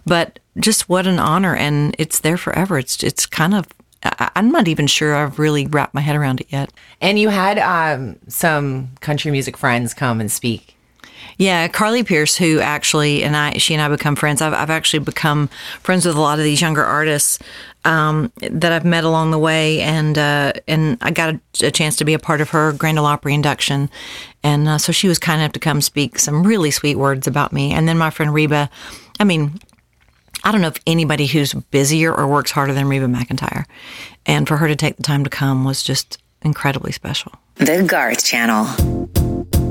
But just what an honor, and it's there forever. It's kind of, I'm not even sure I've really wrapped my head around it yet. And you had some country music friends come and speak. Yeah, Carly Pierce, who actually, she and I become friends. I've actually become friends with a lot of these younger artists that I've met along the way, and I got a chance to be a part of her Grand Ole Opry induction, and so she was kind enough to come speak some really sweet words about me. And then my friend Reba, I mean, I don't know if anybody who's busier or works harder than Reba McEntire, and for her to take the time to come was just incredibly special. The Garth Channel.